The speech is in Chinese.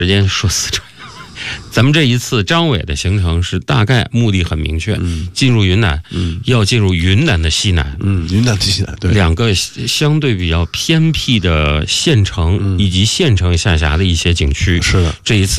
时间说四川。咱们这一次张伟的行程是大概目的很明确，进入云南，要进入云南的西南， 云南的西南，对， 两个相对比较偏僻的县城以及县城下辖的一些景区。 是的， 这一次